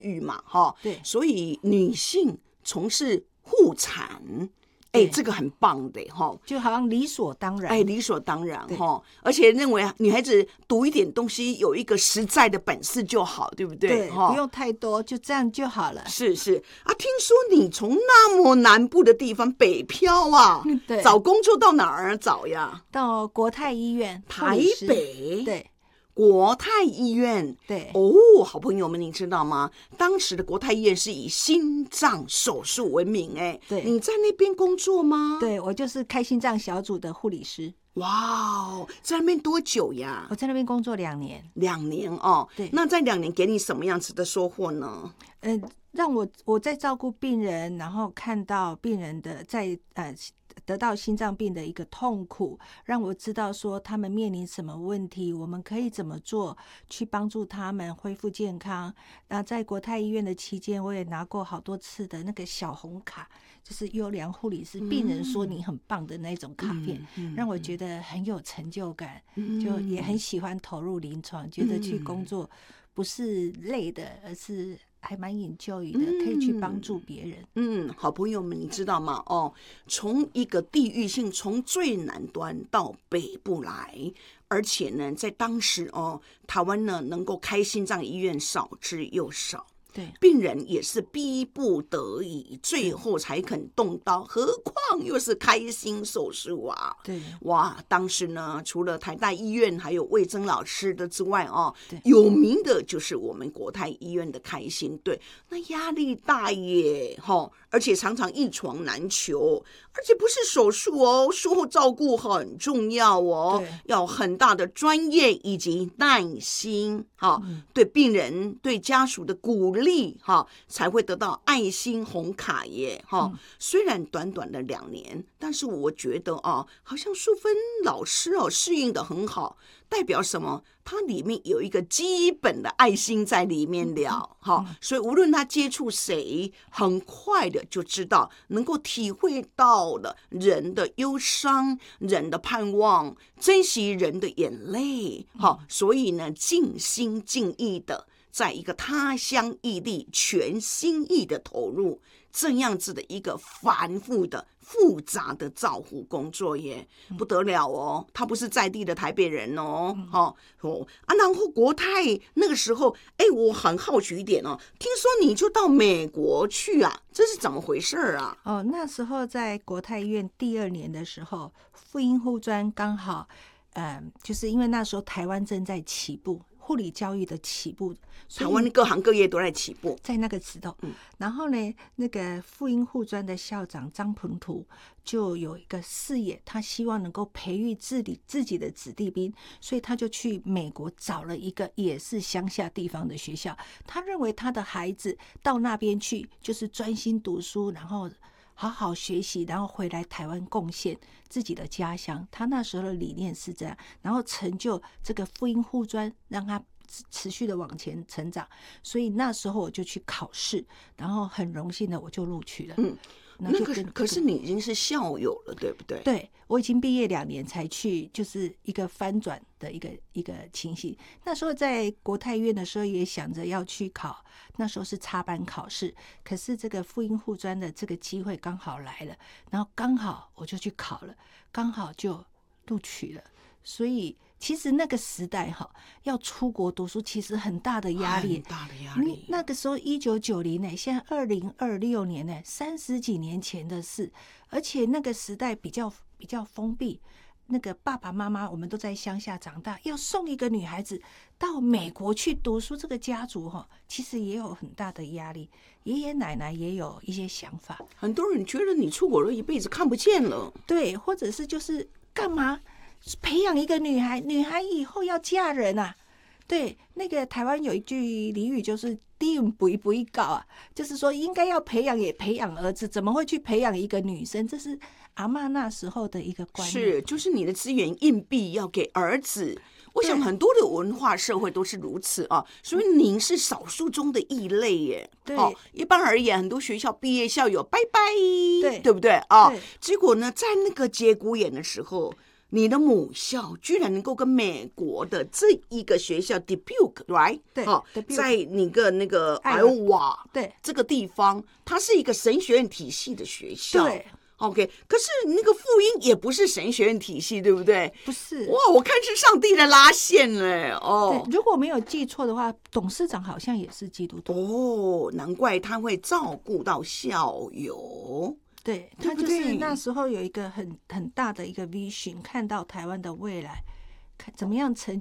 育嘛，哈， 对， 所以女性从事护产，这个很棒的哈， 就好像理所当然， 理所当然哈，而且认为女孩子读一点东西，有一个实在的本事就好，对不对？ 对，不用太多，就这样就好了。 是啊，听说你从那么南部的地方北漂啊， 对， 找工作到哪儿找呀？ 到国泰医院， 台北， 对。 国泰医院， 对哦，好朋友们，你知道吗？当时的国泰医院是以心脏手术闻名， 对， 你在那边工作吗？ 对，我就是开心脏小组的护理师。 哇，在那边多久呀？ 我在那边工作2年。 2年哦， 对。 那在2年给你什么样子的收获呢？ 让我在照顾病人，然后看到病人的得到心脏病的一个痛苦，让我知道说他们面临什么问题，我们可以怎么做去帮助他们恢复健康。那在国泰医院的期间，我也拿过好多次的那个小红卡，就是优良护理师，病人说你很棒的那种卡片，让我觉得很有成就感，就也很喜欢投入临床，觉得去工作不是累的，而是还蛮enjoy的，可以去帮助别人。 好朋友们，你知道吗？从一个地域性，从最南端到北部来，而且呢，在当时台湾呢能够开心脏医院少之又少。 对， 病人也是逼不得已，最后才肯动刀，何况又是开心手术啊！ 对， 哇，当时呢，除了台大医院还有魏征老师的之外有名的就是我们国泰医院的开心队，那压力大耶，而且常常一床难求，而且不是手术术后照顾很重要要很大的专业以及耐心，对病人对家属的鼓励才会得到爱心红卡耶虽然短短的2年，但是我觉得好像淑芬老师适应的很好，代表什么？它里面有一个基本的爱心在里面了所以无论他接触谁，很快的就知道，能够体会到了人的忧伤，人的盼望，珍惜人的眼泪所以呢，尽心尽意的在一个他乡异地全心意的投入这样子的一个繁复的复杂的照护工作耶，不得了他不是在地的台北人然后国泰那个时候我很好奇一点听说你就到美国去啊，这是怎么回事啊？ 那时候在国泰医院第2年的时候，妇婴护专刚好就是因为那时候台湾正在起步，护理教育的起步， 台湾各行各业都在起步， 在那个时候然后呢，那个妇婴护专的校长张鹏图就有一个视野，他希望能够培育自己的子弟兵，所以他就去美国找了一个也是乡下地方的学校，他认为他的孩子到那边去就是专心读书，然后好好学习，然后回来台湾贡献自己的家乡。他那时候的理念是这样，然后成就这个妇婴护专，让他持续的往前成长。所以那时候我就去考试，然后很荣幸的我就录取了。 可是你已经是校友了，对不对？ 对，我已经毕业2年才去，就是一个翻转的一个情形。那时候在国泰医院的时候也想着要去考，那时候是插班考试，可是这个妇婴护专的这个机会刚好来了，然后刚好我就去考了，刚好就录取了。所以其实那个时代要出国读书其实很大的压力， 很大的压力。 那个时候1990现在2026年30几年前的事，而且那个时代比较封闭，那个爸爸妈妈我们都在乡下长大，要送一个女孩子到美国去读书，这个家族其实也有很大的压力，爷爷奶奶也有一些想法， 很多人觉得你出国了一辈子看不见了， 对，或者是就是干嘛培养一个女孩以后要嫁人啊。对，那个台湾有一句俚语就是定不一搞啊，就是说应该要培养也培养儿子，怎么会去培养一个女生？这是阿嬷那时候的一个观念， 是就是你的资源硬币要给儿子。我想很多的文化社会都是如此所以您是少数中的异类耶。 对， 一般而言，很多学校毕业校友拜拜， 对不对结果呢，在那个节骨眼的时候， 你的母校居然能够跟美国的这一个学校 Dubuque right 对，Dubuque 在那个爱 Iowa 对这个地方，它是一个神学院体系的学校。 对。 OK， 可是那个复音也不是神学院体系，对不对？ 不是。 哇，我看是上帝的拉线嘞。 对，如果没有记错的话，董事长好像也是基督徒。 哦，难怪他会照顾到校友。 对，他就是那时候有一个很大的一个 vision， 看到台湾的未来，看怎么样成